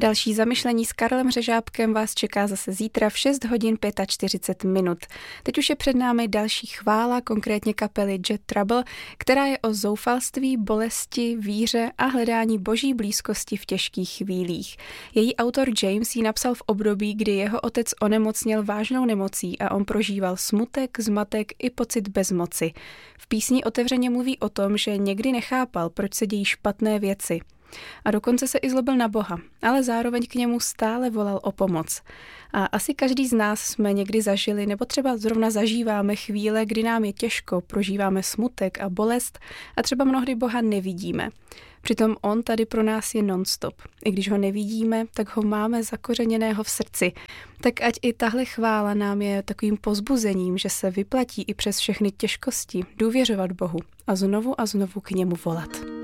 Další zamyšlení s Karlem Řežábkem vás čeká zase zítra v 6 hodin 45 minut. Teď už je před námi další chvála, konkrétně kapely Jet Trouble, která je o zoufalství, bolesti, víře a hledání boží blízkosti v těžkých chvílích. Její autor James ji napsal v období, kdy jeho otec onemocněl vážnou nemocí a on prožíval smutek, zmatek i pocit bezmoci. V písni otevřeně mluví o tom, že někdy nechápal, proč se dějí špatné věci. A dokonce se i zlobil na Boha, ale zároveň k němu stále volal o pomoc. A asi každý z nás jsme někdy zažili, nebo třeba zrovna zažíváme chvíle, kdy nám je těžko, prožíváme smutek a bolest a třeba mnohdy Boha nevidíme. Přitom on tady pro nás je non-stop. I když ho nevidíme, tak ho máme zakořeněného v srdci. Tak ať i tahle chvála nám je takovým povzbuzením, že se vyplatí i přes všechny těžkosti důvěřovat Bohu a znovu k němu volat.